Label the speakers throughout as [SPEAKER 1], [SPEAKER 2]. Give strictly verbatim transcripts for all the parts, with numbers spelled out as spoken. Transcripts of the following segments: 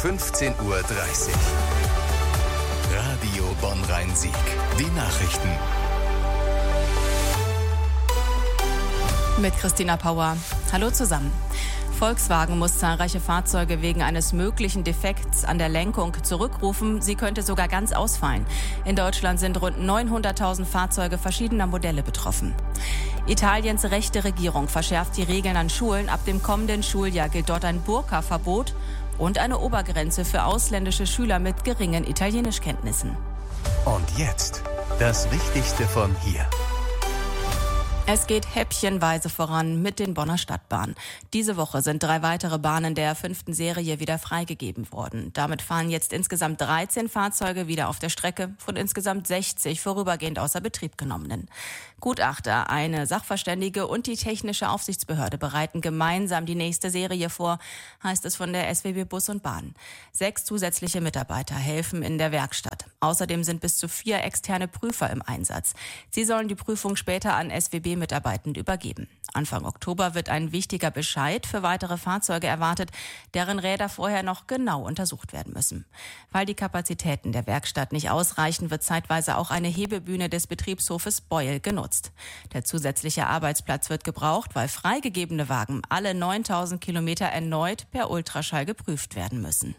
[SPEAKER 1] fünfzehn Uhr dreißig. Radio Bonn-Rhein-Sieg. Die Nachrichten.
[SPEAKER 2] Mit Christina Pauer. Hallo zusammen. Volkswagen muss zahlreiche Fahrzeuge wegen eines möglichen Defekts an der Lenkung zurückrufen. Sie könnte sogar ganz ausfallen. In Deutschland sind rund neunhunderttausend Fahrzeuge verschiedener Modelle betroffen. Italiens rechte Regierung verschärft die Regeln an Schulen. Ab dem kommenden Schuljahr gilt dort ein Burka-Verbot und eine Obergrenze für ausländische Schüler mit geringen Italienischkenntnissen.
[SPEAKER 1] Und jetzt das Wichtigste von hier.
[SPEAKER 2] Es geht häppchenweise voran mit den Bonner Stadtbahnen. Diese Woche sind drei weitere Bahnen der fünften Serie wieder freigegeben worden. Damit fahren jetzt insgesamt dreizehn Fahrzeuge wieder auf der Strecke, von insgesamt sechzig vorübergehend außer Betrieb genommenen. Gutachter, eine Sachverständige und die technische Aufsichtsbehörde bereiten gemeinsam die nächste Serie vor, heißt es von der S W B Bus und Bahn. Sechs zusätzliche Mitarbeiter helfen in der Werkstatt. Außerdem sind bis zu vier externe Prüfer im Einsatz. Sie sollen die Prüfung später an S W B-Mitarbeitende übergeben. Anfang Oktober wird ein wichtiger Bescheid für weitere Fahrzeuge erwartet, deren Räder vorher noch genau untersucht werden müssen. Weil die Kapazitäten der Werkstatt nicht ausreichen, wird zeitweise auch eine Hebebühne des Betriebshofes Beuel genutzt. Der zusätzliche Arbeitsplatz wird gebraucht, weil freigegebene Wagen alle neuntausend Kilometer erneut per Ultraschall geprüft werden müssen.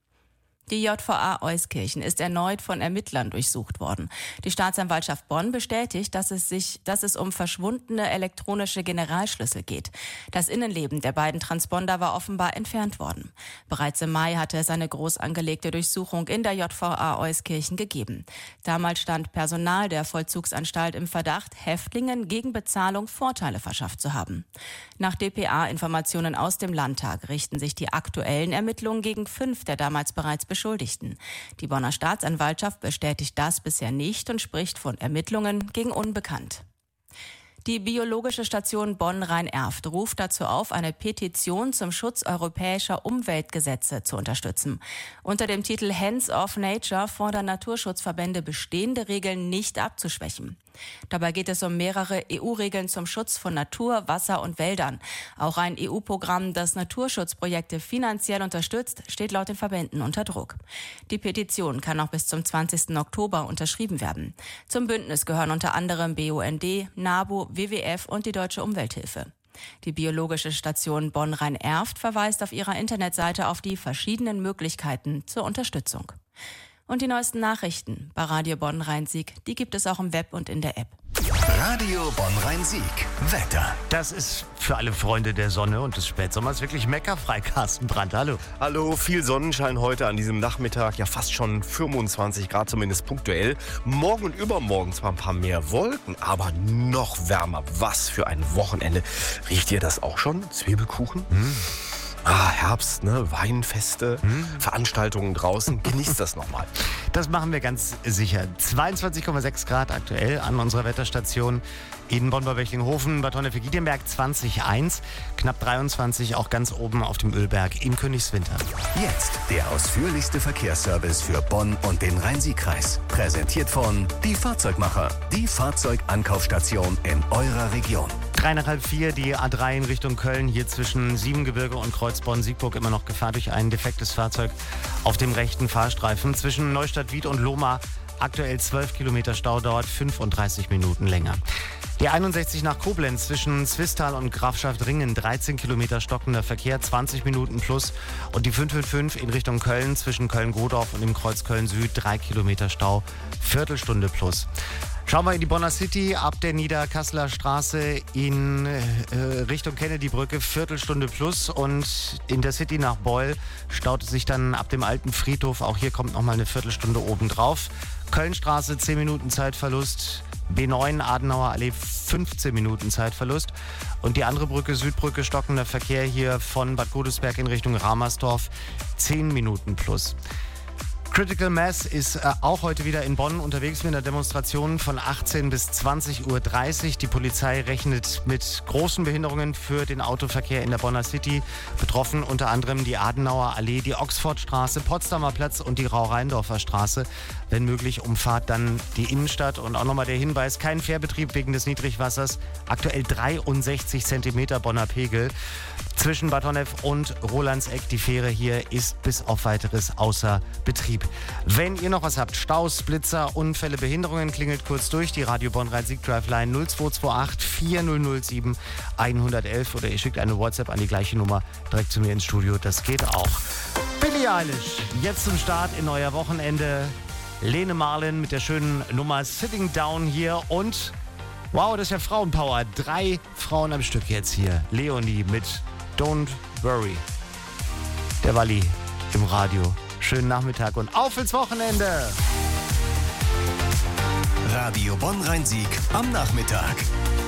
[SPEAKER 2] Die J V A Euskirchen ist erneut von Ermittlern durchsucht worden. Die Staatsanwaltschaft Bonn bestätigt, dass es sich, dass es um verschwundene elektronische Generalschlüssel geht. Das Innenleben der beiden Transponder war offenbar entfernt worden. Bereits im Mai hatte es eine groß angelegte Durchsuchung in der J V A Euskirchen gegeben. Damals stand Personal der Vollzugsanstalt im Verdacht, Häftlingen gegen Bezahlung Vorteile verschafft zu haben. Nach D P A-Informationen aus dem Landtag richten sich die aktuellen Ermittlungen gegen fünf der damals bereits Beschuldigten. Die Bonner Staatsanwaltschaft bestätigt das bisher nicht und spricht von Ermittlungen gegen Unbekannt. Die biologische Station Bonn-Rhein-Erft ruft dazu auf, eine Petition zum Schutz europäischer Umweltgesetze zu unterstützen. Unter dem Titel Hands Off Nature fordern Naturschutzverbände, bestehende Regeln nicht abzuschwächen. Dabei geht es um mehrere E U-Regeln zum Schutz von Natur, Wasser und Wäldern. Auch ein E U-Programm, das Naturschutzprojekte finanziell unterstützt, steht laut den Verbänden unter Druck. Die Petition kann noch bis zum zwanzigsten Oktober unterschrieben werden. Zum Bündnis gehören unter anderem B U N D, NABU, W W F und die Deutsche Umwelthilfe. Die biologische Station Bonn-Rhein-Erft verweist auf ihrer Internetseite auf die verschiedenen Möglichkeiten zur Unterstützung. Und die neuesten Nachrichten bei Radio Bonn-Rhein-Sieg, die gibt es auch im Web und in der App.
[SPEAKER 1] Radio Bonn-Rhein-Sieg. Wetter.
[SPEAKER 3] Das ist für alle Freunde der Sonne und des Spätsommers wirklich meckerfrei. Carsten Brandt, hallo.
[SPEAKER 4] Hallo, viel Sonnenschein heute an diesem Nachmittag. Ja, fast schon fünfundzwanzig Grad, zumindest punktuell. Morgen und übermorgen zwar ein paar mehr Wolken, aber noch wärmer. Was für ein Wochenende. Riecht ihr das auch schon? Zwiebelkuchen? Mm. Ah, Herbst, ne? Weinfeste, hm. Veranstaltungen draußen. Genießt das nochmal.
[SPEAKER 3] Das machen wir ganz sicher. zweiundzwanzig Komma sechs Grad aktuell an unserer Wetterstation in Bonn-Bechtlinghofen, Bad Honnefeld-Giedemberg zwanzig Komma eins, knapp dreiundzwanzig auch ganz oben auf dem Ölberg in Königswinter.
[SPEAKER 1] Jetzt der ausführlichste Verkehrsservice für Bonn und den Rhein-Sieg-Kreis. Präsentiert von Die Fahrzeugmacher, die Fahrzeugankaufstation in eurer Region.
[SPEAKER 3] Drei nach halb vier, die A drei in Richtung Köln, hier zwischen Siebengebirge und Kreuzborn-Siegburg immer noch Gefahr durch ein defektes Fahrzeug auf dem rechten Fahrstreifen. Zwischen Neustadt-Wied und Lohmar aktuell zwölf Kilometer Stau, dauert fünfunddreißig Minuten länger. Die einundsechzig nach Koblenz zwischen Zwistal und Grafschaft-Ringen, dreizehn Kilometer stockender Verkehr, zwanzig Minuten plus. Und die fünf fünf fünf in Richtung Köln zwischen Köln-Godorf und dem Kreuz Köln-Süd, drei Kilometer Stau, Viertelstunde plus. Schauen wir in die Bonner City, ab der Niederkasseler Straße in äh, Richtung Kennedy-Brücke, Viertelstunde plus. Und in der City nach Beul staut es sich dann ab dem alten Friedhof. Auch hier kommt nochmal eine Viertelstunde obendrauf. Kölnstraße, zehn Minuten Zeitverlust. B neun, Adenauer Allee, fünfzehn Minuten Zeitverlust. Und die andere Brücke, Südbrücke, stockender Verkehr hier von Bad Godesberg in Richtung Ramersdorf, zehn Minuten plus. Critical Mass ist äh, auch heute wieder in Bonn unterwegs mit einer Demonstration von achtzehn bis zwanzig Uhr dreißig. Die Polizei rechnet mit großen Behinderungen für den Autoverkehr in der Bonner City. Betroffen unter anderem die Adenauer Allee, die Oxfordstraße, Potsdamer Platz und die Rau-Rheindorfer Straße. Wenn möglich, umfahrt dann die Innenstadt. Und auch nochmal der Hinweis, kein Fährbetrieb wegen des Niedrigwassers. Aktuell dreiundsechzig Zentimeter Bonner Pegel. Zwischen Bad Honnef und Rolandseck. Die Fähre hier ist bis auf Weiteres außer Betrieb. Wenn ihr noch was habt, Staus, Blitzer, Unfälle, Behinderungen, klingelt kurz durch die Radio Bonn Rhein-Sieg Drive Line null zwei zwei acht vier null null sieben eins eins eins oder ihr schickt eine WhatsApp an die gleiche Nummer direkt zu mir ins Studio. Das geht auch. Billie Eilish, jetzt zum Start in euer Wochenende. Lene Marlin mit der schönen Nummer Sitting Down hier und wow, das ist ja Frauenpower. Drei Frauen am Stück jetzt hier. Leonie mit Don't Worry. Der Walli im Radio. Schönen Nachmittag und auf ins Wochenende!
[SPEAKER 1] Radio Bonn Rhein-Sieg am Nachmittag.